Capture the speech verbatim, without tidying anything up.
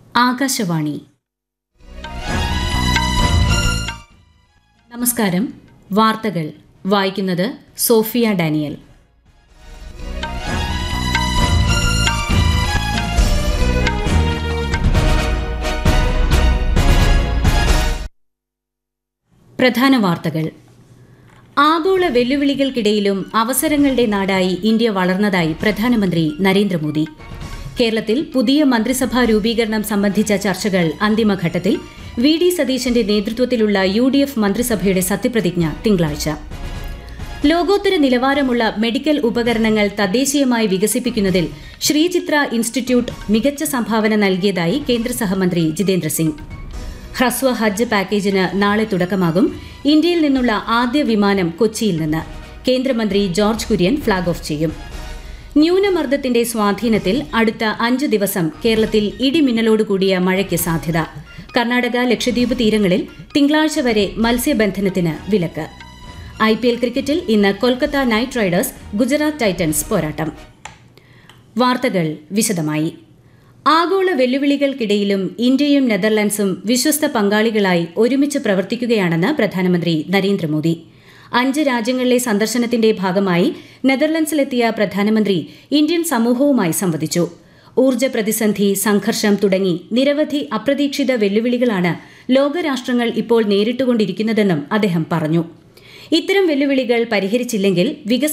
ആകാശവാണി. നമസ്കാരം. വാർത്തകൾ വായിക്കുന്നത് സോഫിയ ഡാനിയൽ. പ്രധാന വാർത്തകൾ. ആഗോള വെല്ലുവിളികൾക്കിടയിലും അവസരങ്ങളുടെ നാടായി ഇന്ത്യ വളർന്നതായി പ്രധാനമന്ത്രി നരേന്ദ്രമോദി. കേരളത്തിൽ പുതിയ മന്ത്രിസഭാ രൂപീകരണം സംബന്ധിച്ച ചർച്ചകൾ അന്തിമഘട്ടത്തിൽ. വി ഡി സതീശന്റെ നേതൃത്വത്തിലുള്ള യു ഡി എഫ് മന്ത്രിസഭയുടെ സത്യപ്രതിജ്ഞ തിങ്കളാഴ്ച. ലോകോത്തര നിലവാരമുള്ള മെഡിക്കൽ ഉപകരണങ്ങൾ തദ്ദേശീയമായി വികസിപ്പിക്കുന്നതിൽ ശ്രീചിത്ര ഇൻസ്റ്റിറ്റ്യൂട്ട് മികച്ച സംഭാവന നൽകിയതായി കേന്ദ്ര സഹമന്ത്രി ജിതേന്ദ്ര സിംഗ്. ഹ്രസ്വ ഹജ്ജ് പാക്കേജിന് നാളെ തുടക്കമാകും. ഇന്ത്യയിൽ നിന്നുള്ള ആദ്യ വിമാനം കൊച്ചിയിൽ നിന്ന്. കേന്ദ്രമന്ത്രി ജോർജ് കുര്യൻ ഫ്ളാഗ് ഓഫ് ചെയ്യും. ന്യൂനമർദ്ദത്തിന്റെ സ്വാധീനത്തിൽ അടുത്ത അഞ്ച് ദിവസം കേരളത്തിൽ ഇടിമിന്നലോടുകൂടിയ മഴയ്ക്ക് സാധ്യത. കർണാടക, ലക്ഷദ്വീപ് തീരങ്ങളിൽ തിങ്കളാഴ്ച വരെ മത്സ്യബന്ധനത്തിന് വിലക്ക്. ഐ പി എൽ ക്രിക്കറ്റിൽ ഇന്ന് Kolkata night Riders Gujarat Titans പോരാട്ടം. വാർത്തകൾ വിശദമായി. ആഗോള വെല്ലുവിളികൾക്കിടയിലും ഇന്ത്യയും നെതർലൻഡ്സും വിശ്വസ്ത പങ്കാളികളായി ഒരുമിച്ച് പ്രവർത്തിക്കുകയാണെന്ന് പ്രധാനമന്ത്രി നരേന്ദ്രമോദി. അഞ്ച് രാജ്യങ്ങളിലെ സന്ദർശനത്തിന്റെ ഭാഗമായി നെതർലൻഡ്സിലെത്തിയ പ്രധാനമന്ത്രി ഇന്ത്യൻ സമൂഹവുമായി സംവദിച്ചു. ഊർജ്ജ പ്രതിസന്ധി, സംഘർഷം തുടങ്ങി നിരവധി അപ്രതീക്ഷിത വെല്ലുവിളികളാണ് ലോകരാഷ്ട്രങ്ങൾ ഇപ്പോൾ നേരിട്ടുകൊണ്ടിരിക്കുന്നതെന്നും അദ്ദേഹം പറഞ്ഞു. ഇത്തരം വെല്ലുവിളികൾ പരിഹരിച്ചില്ലെങ്കിൽ വികസന